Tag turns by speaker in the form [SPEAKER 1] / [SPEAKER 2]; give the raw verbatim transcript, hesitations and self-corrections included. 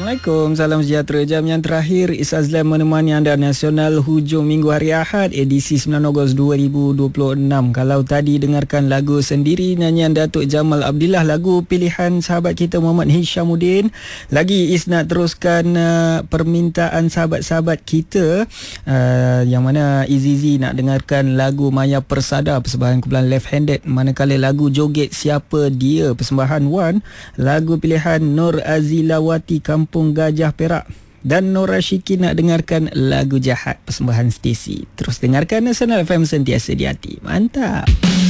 [SPEAKER 1] Assalamualaikum, salam sejahtera. Jam yang terakhir Is Azlan menemani anda nasional hujung minggu hari Ahad edisi sembilan Ogos dua ribu dua puluh enam. Kalau tadi dengarkan lagu Sendiri nyanyian Datuk Jamal Abdillah, lagu pilihan sahabat kita Muhammad Hishamuddin. Lagi Is nak teruskan uh, permintaan sahabat-sahabat kita uh, yang mana Izizi nak dengarkan lagu Maya Persada persembahan kumpulan Left Handed, manakala lagu Joget Siapa Dia persembahan Wan, lagu pilihan Nur Azilawati Kampung Gajah Perak, dan Nora Syiki nak dengarkan lagu Jahat persembahan Stacy. Terus dengarkan Nasional F M sentiasa di hati. Mantap.